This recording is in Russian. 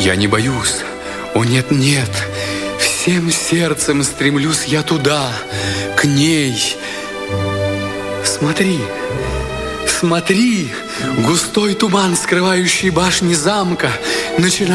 Я не боюсь. О, нет, нет. Всем сердцем стремлюсь я туда, к ней. Смотри, смотри, густой туман, скрывающий башни замка, начинает